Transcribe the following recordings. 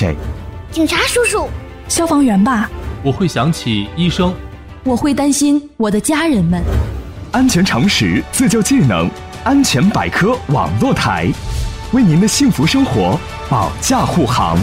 谁？ 警察叔叔。 消防员吧。 我会想起医生。 我会担心我的家人们。 安全常识自救技能，安全百科网络台，为您的幸福生活保驾护航。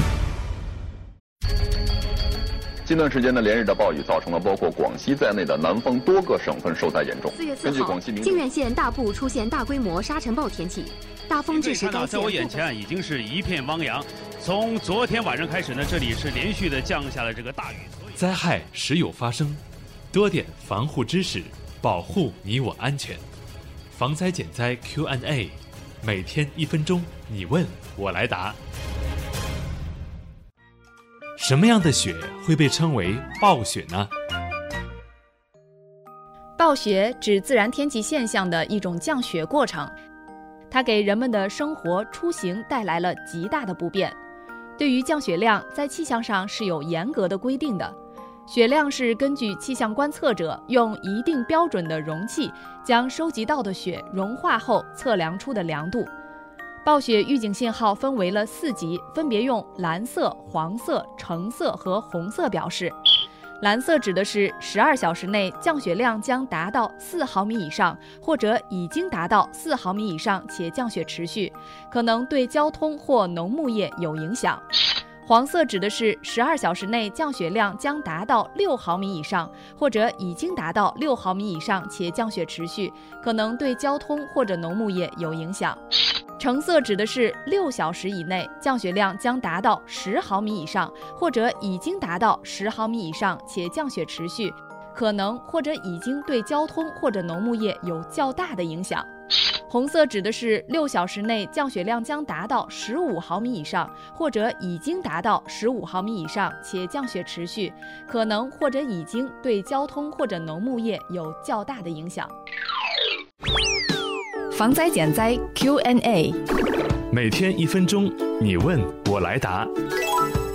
近段时间的连日的暴雨造成了包括广西在内的南方多个省份受灾严重。 4月4号，靖远县大部出现大规模沙尘暴天气，大风致使该县在我眼前已经是一片汪洋。从昨天晚上开始呢，这里是连续的降下了这个大雨。 灾害时有发生，多点防护知识，保护你我安全。防灾减灾 Q&A， 每天1分钟，你问我来答。什么样的雪会被称为暴雪呢？ 暴雪指自然天气现象的一种降雪过程，它给人们的生活出行带来了极大的不便。对于降雪量，在气象上是有严格的规定的。雪量是根据气象观测者用一定标准的容器将收集到的雪融化后测量出的量度。暴雪预警信号分为了4级，分别用蓝色、黄色、橙色和红色表示。蓝色指的是12小时内降雪量将达到4毫米以上，或者已经达到4毫米以上且降雪持续，可能对交通或农牧业有影响。黄色指的是12小时内降雪量将达到6毫米以上，或者已经达到6毫米以上且降雪持续，可能对交通或者农牧业有影响。橙色指的是6小时以内降雪量将达到10毫米以上，或者已经达到10毫米以上且降雪持续，可能或者已经对交通或者农牧业有较大的影响。红色指的是6小时内降雪量将达到15毫米以上，或者已经达到15毫米以上且降雪持续，可能或者已经对交通或者农牧业有较大的影响。 防灾减灾 Q&A， 每天1分钟，你问我来答。